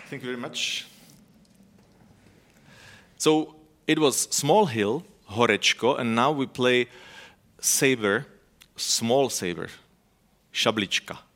Thank you very much. So it was Small Hill, Horečko, and now we play saber, small saber, šablička.